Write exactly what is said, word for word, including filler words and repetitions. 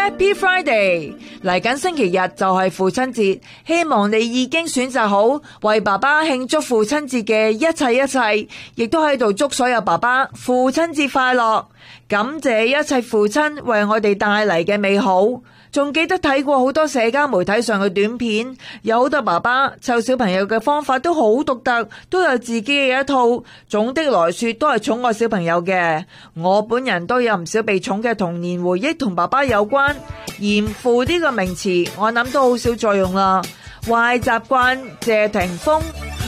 Happy Friday！ 嚟緊星期日就係父親節，希望你已經選擇好為爸爸慶祝父親節嘅一切一切，亦都喺度祝所有爸爸父親節快樂，感謝一切父親為我哋帶嚟嘅美好。仲記得睇過好多社交媒體上嘅短片，有好多爸爸湊小朋友嘅方法都好獨特，都有自己嘅一套。總的來說都係寵愛小朋友嘅。我本人都有唔少被寵嘅童年回憶同爸爸有關。嚴父呢個名詞我諗都好少作用啦。壞習慣謝霆鋒。